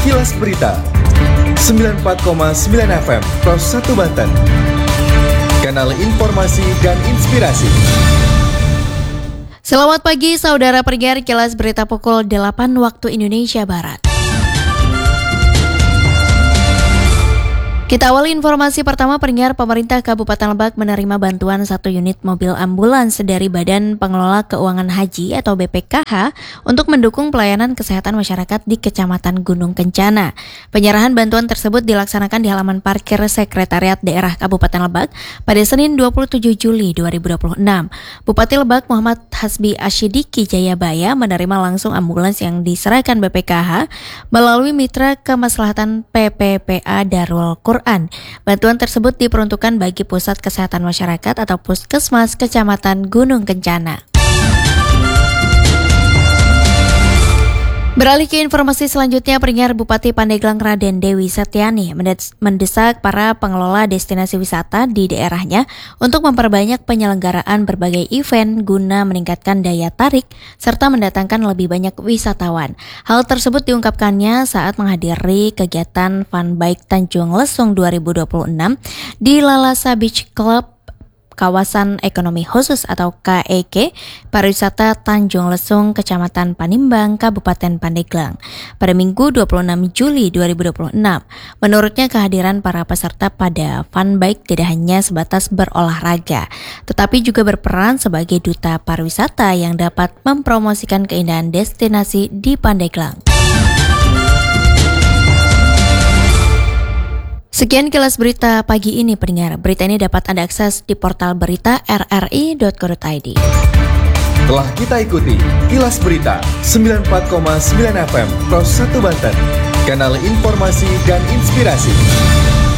Kilas Berita 94,9 FM Pros 1 Banten. Kanal informasi dan inspirasi. Selamat pagi saudara pendengar Kilas Berita pukul 8 waktu Indonesia Barat. Kita awali informasi pertama. Pendengar, pemerintah Kabupaten Lebak menerima bantuan 1 unit mobil ambulans dari Badan Pengelola Keuangan Haji atau BPKH untuk mendukung pelayanan kesehatan masyarakat di Kecamatan Gunung Kencana. Penyerahan bantuan tersebut dilaksanakan di halaman parkir Sekretariat Daerah Kabupaten Lebak pada Senin 27 Juli 2026. Bupati Lebak Muhammad Hasbi Asyidiki Jayabaya menerima langsung ambulans yang diserahkan BPKH melalui Mitra Kemaslahatan PPPA Darul Quran. Bantuan tersebut diperuntukkan bagi Pusat Kesehatan Masyarakat atau Puskesmas Kecamatan Gunung Kencana. Beralih ke informasi selanjutnya, pendengar, Bupati Pandeglang Raden Dewi Setiani mendesak para pengelola destinasi wisata di daerahnya untuk memperbanyak penyelenggaraan berbagai event guna meningkatkan daya tarik serta mendatangkan lebih banyak wisatawan. Hal tersebut diungkapkannya saat menghadiri kegiatan Fun Bike Tanjung Lesung 2026 di Lalasa Beach Club Kawasan Ekonomi Khusus atau KEK Pariwisata Tanjung Lesung, Kecamatan Panimbang, Kabupaten Pandeglang pada Minggu 26 Juli 2026. Menurutnya, kehadiran para peserta pada Fun Bike tidak hanya sebatas berolahraga, tetapi juga berperan sebagai duta pariwisata yang dapat mempromosikan keindahan destinasi di Pandeglang. Sekian Kilas Berita pagi ini, pendengar. Berita ini dapat Anda akses di portal berita rri.co.id. Telah kita ikuti Kilas Berita 94,9 FM Pros 1 Banten. Kanal informasi dan inspirasi.